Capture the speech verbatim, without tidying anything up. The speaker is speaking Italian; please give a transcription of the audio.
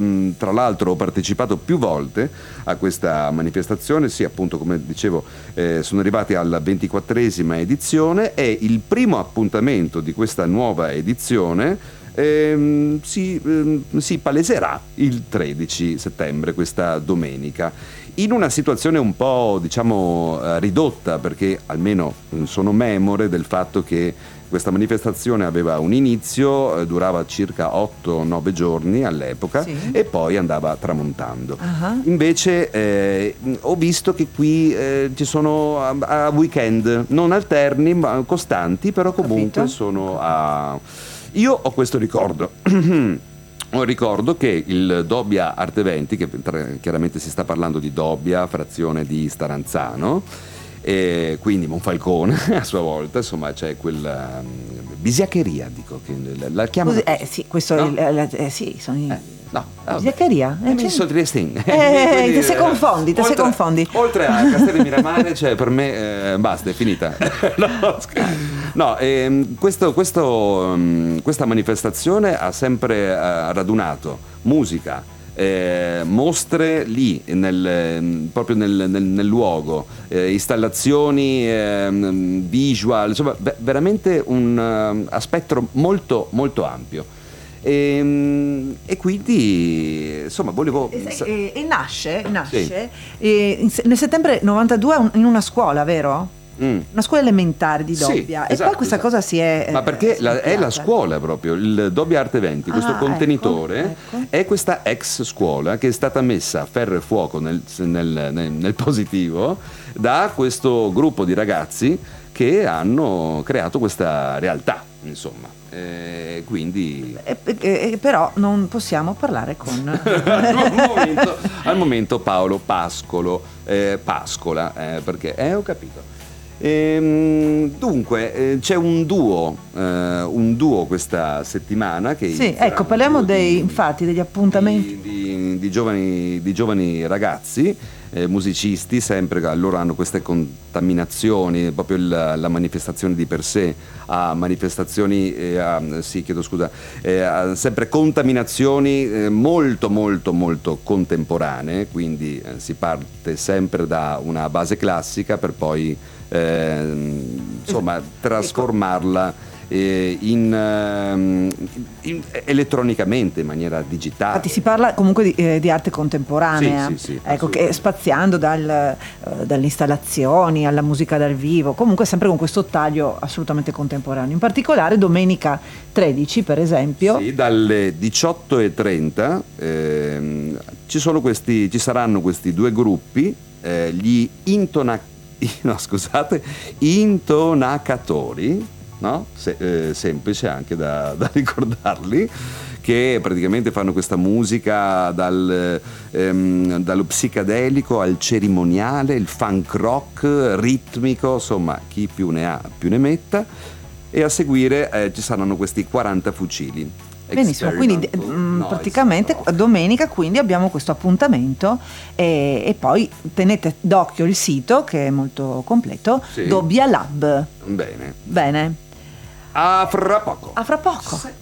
mh, tra l'altro ho partecipato più volte a questa manifestazione, sì, appunto, come dicevo, eh, sono arrivati alla ventiquattresima edizione e il primo appuntamento di questa nuova edizione Ehm, si, ehm, si paleserà il tredici settembre, questa domenica, in una situazione un po', diciamo, eh, ridotta, perché almeno sono memore del fatto che questa manifestazione aveva un inizio, eh, durava circa otto nove giorni all'epoca, sì, e poi andava tramontando. uh-huh. Invece eh, ho visto che qui eh, ci sono a, a weekend, non alterni ma costanti, però comunque Capito? sono a... Io ho questo ricordo. Ho ricordo che il Dobbia Arte Eventi, che tra, chiaramente si sta parlando di Dobbia, frazione di Staranzano, e quindi Monfalcone a sua volta, insomma c'è quella um, bisiaccheria, dico, che la, la chiamano. Scusi, eh sì, questo no? è il, la, eh, sì, sono i... Eh. No, Bisiaccheria? Eh, mi sono Triestin. Eh, te se confondi, te se confondi. Oltre a Castello di Miramare, cioè per me eh, basta, è finita. no, no ehm, questo, questo, um, questa manifestazione ha sempre uh, radunato musica, eh, mostre lì, nel, proprio nel, nel, nel luogo, eh, installazioni, eh, visual, insomma, veramente un uh, spettro molto, molto ampio. E, e quindi insomma volevo e, e, e nasce, nasce sì. e in, nel settembre novantadue in una scuola, vero? Mm. Una scuola elementare di Dobbia, sì, e esatto, poi questa esatto. cosa si è ma perché eh, la, è la scuola proprio, il Dobbia Arte Eventi, questo ah, contenitore, ecco, ecco. È questa ex scuola che è stata messa a ferro e fuoco nel, nel, nel, nel positivo da questo gruppo di ragazzi che hanno creato questa realtà, insomma. Eh, quindi e, e, e, però non possiamo parlare con al, momento, al momento Paolo Pascolo eh, Pascola eh, perché eh, ho capito. Ehm, dunque eh, c'è un duo eh, un duo questa settimana che sì, ecco, parliamo dei, di, infatti degli appuntamenti di, di, di, giovani, di giovani ragazzi eh, musicisti, sempre loro hanno queste contaminazioni, proprio il, la manifestazione di per sé ha manifestazioni eh, a, sì chiedo scusa eh, ha sempre contaminazioni eh, molto molto molto contemporanee, quindi eh, si parte sempre da una base classica per poi eh, insomma trasformarla eh, in, eh, in, elettronicamente, in maniera digitale. Infatti si parla comunque di, eh, di arte contemporanea, sì, sì, sì, ecco, che spaziando dal, uh, dalle installazioni alla musica dal vivo, comunque sempre con questo taglio assolutamente contemporaneo. In particolare domenica tredici, per esempio, sì, dalle diciotto e trenta ehm, ci sono questi, ci saranno questi due gruppi, eh, gli intona, no, scusate, intonacatori, no? Se, eh, semplice anche da, da ricordarli, che praticamente fanno questa musica dal, ehm, dallo psicadelico al cerimoniale, il funk rock ritmico, insomma chi più ne ha più ne metta, e a seguire eh, ci saranno questi quaranta fucili. Benissimo, quindi mh, praticamente no. Domenica quindi abbiamo questo appuntamento e, e poi tenete d'occhio il sito che è molto completo, sì. Dobbia Lab. Bene. Bene. A fra poco. A fra poco. Se-